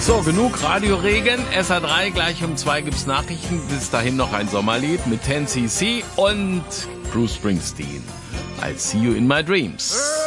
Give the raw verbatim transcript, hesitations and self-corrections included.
So, genug Radioregen. S A drei, gleich um zwei gibt's Nachrichten. Bis dahin noch ein Sommerlied mit ten C C und Bruce Springsteen. I'll see you in my dreams.